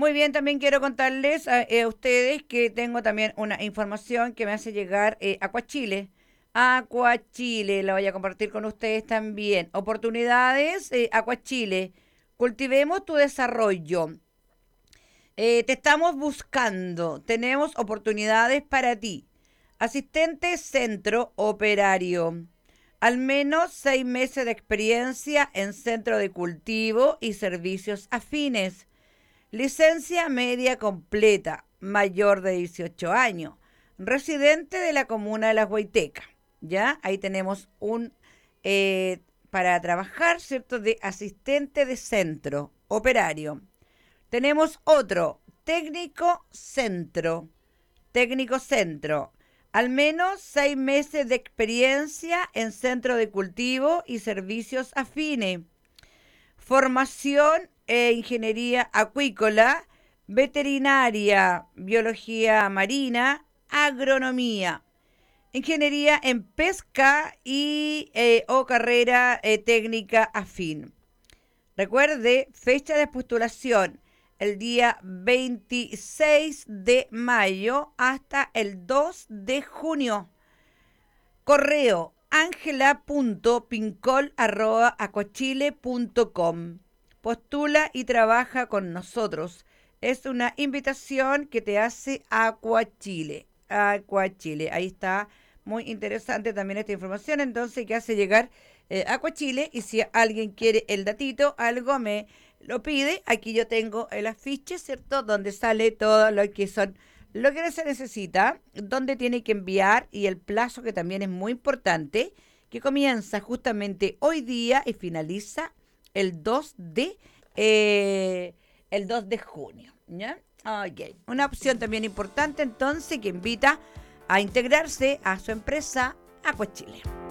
Muy bien, también quiero contarles a ustedes que tengo también una información que me hace llegar Aquachile. Aquachile, la voy a compartir con ustedes también. Oportunidades, Aquachile. Cultivemos tu desarrollo. Te estamos buscando. Tenemos oportunidades para ti. Asistente centro operario. Al menos 6 meses de experiencia en centro de cultivo y servicios afines. Licencia media completa, mayor de 18 años. Residente de la comuna de Las Huaytecas. ¿Ya? Ahí tenemos un para trabajar, ¿cierto? De asistente de centro operario. Tenemos otro, técnico centro. Técnico centro. Al menos 6 meses de experiencia en centro de cultivo y servicios afines. Formación e ingeniería acuícola, veterinaria, biología marina, agronomía. Ingeniería en pesca y o carrera técnica afín. Recuerde, fecha de postulación el día 26 de mayo hasta el 2 de junio. Correo angela.pincol@aquachile.com. Postula y trabaja con nosotros. Es una invitación que te hace Aquachile. Aquachile. Ahí está. Muy interesante también esta información. Entonces, que hace llegar Aquachile. Y si alguien quiere el datito, algo me lo pide. Aquí yo tengo el afiche, ¿cierto? Donde sale todo lo que son lo que se necesita, dónde tiene que enviar y el plazo que también es muy importante, que comienza justamente hoy día y finaliza el 2 de, el 2 de junio. ¿Ya? Ok. Una opción también importante entonces que invita a integrarse a su empresa Aquachile.